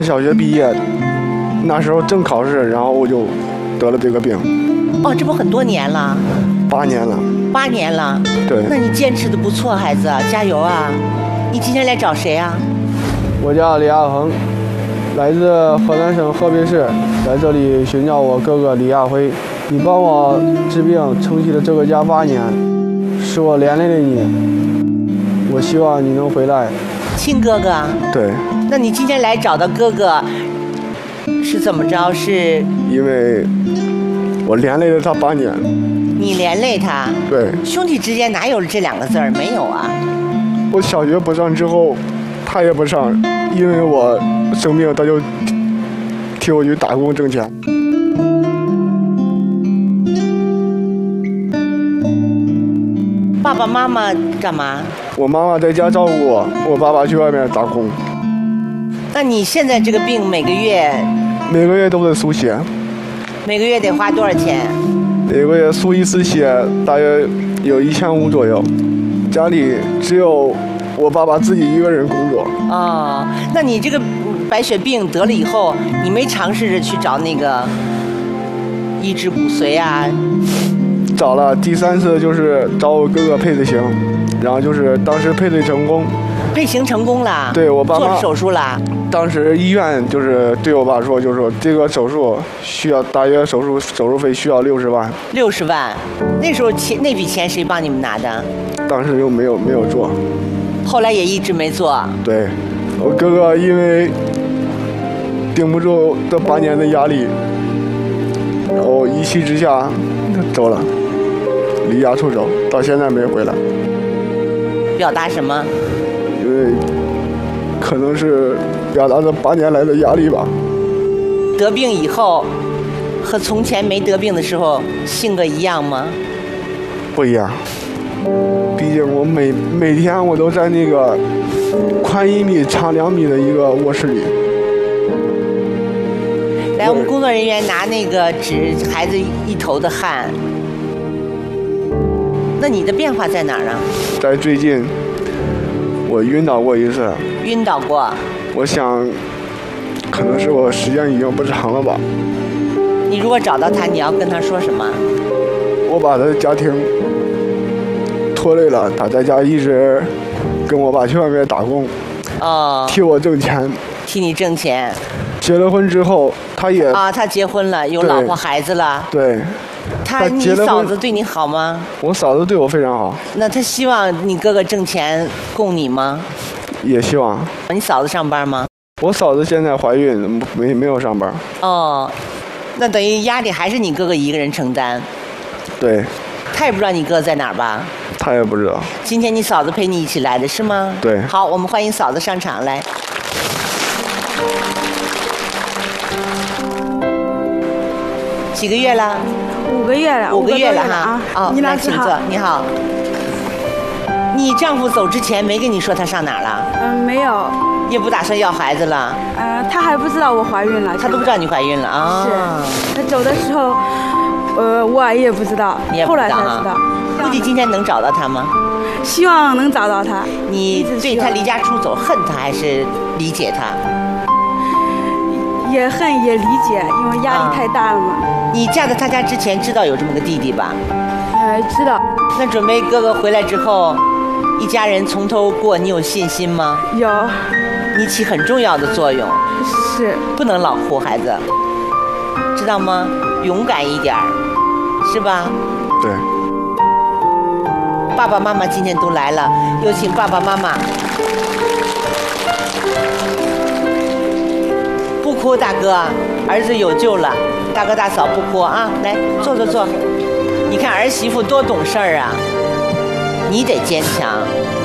小学毕业，那时候正考试，然后我就得了这个病。 哦，这不很多年了 ？8年了。 8年了。 对。 那你坚持的不错，孩子，加油啊！你今天来找谁啊？ 我叫李亚恒，来自河南省河北市，在这里寻找我哥哥李亚辉。你帮我治病撑起了这个家8年，是我连累了你，我希望你能回来。 亲哥哥。 对。 那你今天来找到哥哥，是怎么着？是因为我连累了他8年。 你连累他？ 对。 兄弟之间哪有这2个字儿？没有啊。 我小学不上之后，他也不上，因为我生病，他就替我去打工挣钱。 爸爸妈妈干嘛？ 我妈妈在家照顾我，我爸爸去外面打工。 那你现在这个病每个月都得输血。 每个月得花多少钱？ 每个月输1次血大约有1500左右，家里只有我爸爸自己一个人工作。 哦，那你这个白血病得了以后，你没尝试着去找那个移植骨髓啊？ 找了，第3次就是找我哥哥配的型，然后就是当时配对成功。 配型成功了？ 对，我爸妈做手术了。 当时医院就是对我爸说，就是说这个手术需要大约手术费需要60万。 60万，那时候那笔钱谁帮你们拿的？ 当时就没有做。 后来也一直没做。 对，我哥哥因为顶不住这8年的压力，然后一气之下走了，离家出走，到现在没回来。 表达什么？ 因为可能是表达这8年来的压力吧。 得病以后和从前没得病的时候性格一样吗？ 不一样，毕竟我每天我都在那个宽1米长2米的一个卧室里。 来，我们工作人员拿那个纸，孩子一头的汗。那你的变化在哪儿啊？ 在最近，我晕倒过1次。 晕倒过？ 我想，可能是我时间已经不长了吧。 你如果找到他，你要跟他说什么？ 我把他的家庭拖累了，他在家一直跟我爸去外面打工，替我挣钱。 替你挣钱。 结了婚之后，他也他结婚了，有老婆孩子了。 对。 你嫂子对你好吗？ 我嫂子对我非常好。 那她希望你哥哥挣钱供你吗？ 也希望。 你嫂子上班吗？ 我嫂子现在怀孕，没有上班。 哦，那等于压力还是你哥哥一个人承担。 对。 他也不知道你哥在哪儿吧？ 他也不知道。 今天你嫂子陪你一起来的是吗？ 对。 好，我们欢迎嫂子上场来。几个月了 ？5个月了。 5个月了哈。 哦，你来请坐。你好。你丈夫走之前没跟你说他上哪儿了？ 没有。 也不打算要孩子了？ 他还不知道我怀孕了。 他都不知道你怀孕了啊？ 是。他走的时候，我也不知道。 你也不知道啊？ 后来才知道。 估计今天能找到他吗？ 希望能找到他。 你对他离家出走恨他还是理解他？ 也恨也理解，因为压力太大了嘛。 你嫁到他家之前知道有这么个弟弟吧？ 知道。 那准备哥哥回来之后，一家人从头过，你有信心吗？ 有。 你起很重要的作用。 是。 不能老护孩子，知道吗？勇敢一点，是吧？ 对。 爸爸妈妈今天都来了，有请爸爸妈妈。不哭，大哥，儿子有救了。大哥大嫂不哭啊，来坐坐坐。你看儿媳妇多懂事儿啊，你得坚强。